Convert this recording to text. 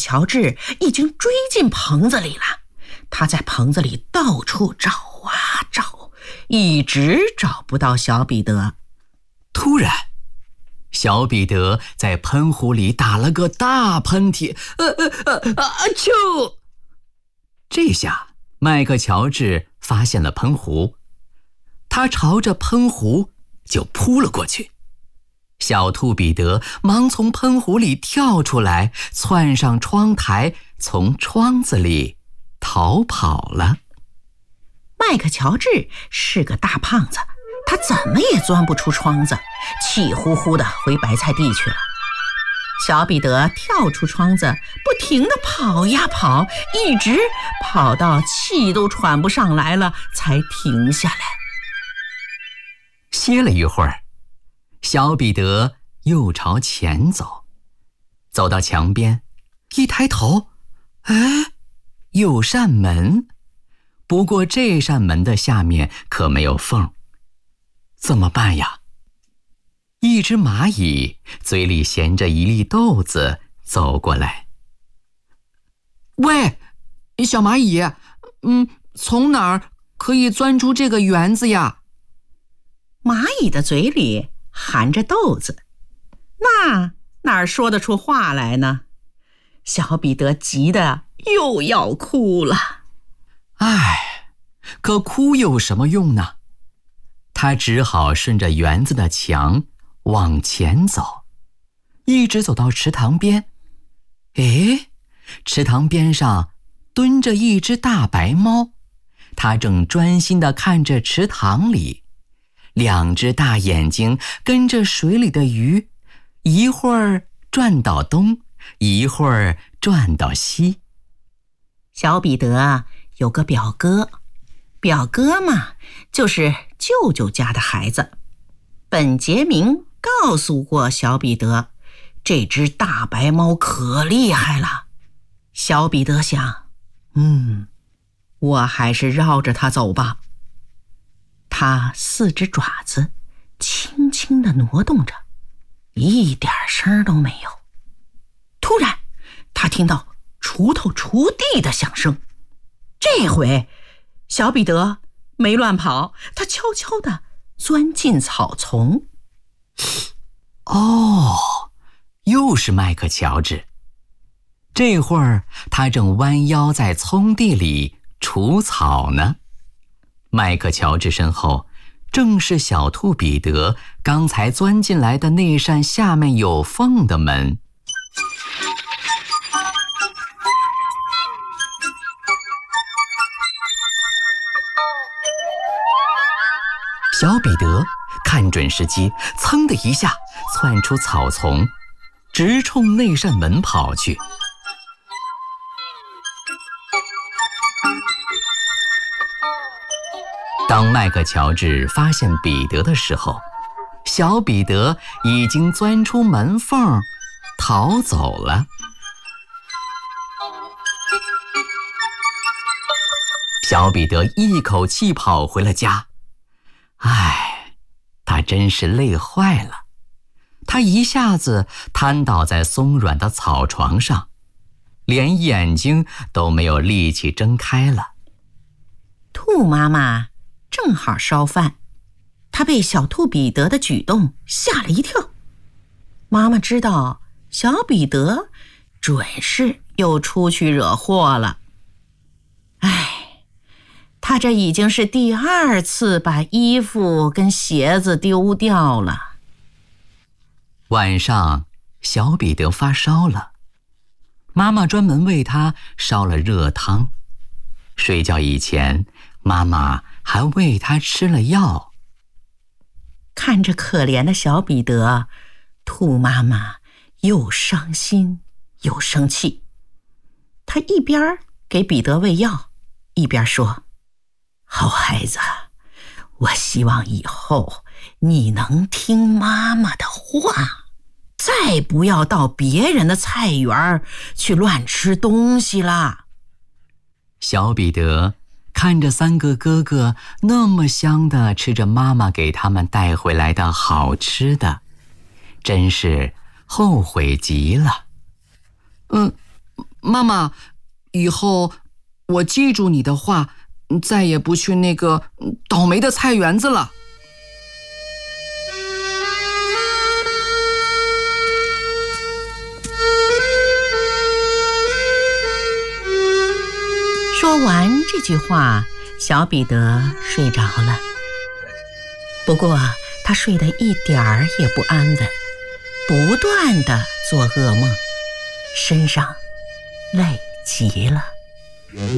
乔治已经追进棚子里了，他在棚子里到处找啊找，一直找不到小彼得。 突然，小彼得在喷壶里打了个大喷嚏，啾！这下麦克乔治发现了喷壶，他朝着喷壶就扑了过去。小兔彼得忙从喷壶里跳出来，窜上窗台，从窗子里逃跑了。 麦克乔治是个大胖子，他怎么也钻不出窗子，气呼呼地回白菜地去了。小彼得跳出窗子，不停地跑呀跑，一直跑到气都喘不上来了，才停下来。 歇了一会儿，小彼得又朝前走，走到墙边，一抬头，有扇门，不过这扇门的下面可没有缝，怎么办呀？一只蚂蚁嘴里衔着一粒豆子走过来。喂，小蚂蚁，从哪儿可以钻出这个园子呀？ 蚂蚁的嘴里含着豆子，那哪儿说得出话来呢？小彼得急得又要哭了。 可哭有什么用呢？他只好顺着园子的墙往前走，一直走到池塘边。池塘边上蹲着一只大白猫，它正专心地看着池塘里，两只大眼睛跟着水里的鱼，一会儿转到东，一会儿转到西。 小彼得有个表哥，表哥嘛，就是舅舅家的孩子。本杰明告诉过小彼得，这只大白猫可厉害了。小彼得想，我还是绕着它走吧。他四只爪子轻轻地挪动着，一点声都没有。突然，他听到锄头锄地的响声。这回小彼得没乱跑，他悄悄地钻进草丛。 又是麦克乔治。这会儿他正弯腰在葱地里除草呢。麦克乔治身后正是小兔彼得刚才钻进来的那扇下面有缝的门。小彼得看准时机，噌的一下窜出草丛，直冲那扇门跑去。当麦克乔治发现彼得的时候，小彼得已经钻出门缝逃走了。小彼得一口气跑回了家。他真是累坏了。他一下子瘫倒在松软的草床上，连眼睛都没有力气睁开了。 兔妈妈正好烧饭，她被小兔彼得的举动吓了一跳。妈妈知道小彼得准是又出去惹祸了。他这已经是第2次把衣服跟鞋子丢掉了。 晚上，小彼得发烧了，妈妈专门为他烧了热汤。睡觉以前，妈妈还喂他吃了药。 看着可怜的小彼得，兔妈妈又伤心又生气。她一边给彼得喂药，一边说：好孩子，我希望以后你能听妈妈的话，再不要到别人的菜园去乱吃东西啦。 小彼得看着3个哥哥那么香地吃着妈妈给他们带回来的好吃的，真是后悔极了。 妈妈，以后我记住你的话，再也不去那个倒霉的菜园子了。 说完这句话，小彼得睡着了。不过他睡得一点儿也不安稳，不断地做噩梦，身上累极了。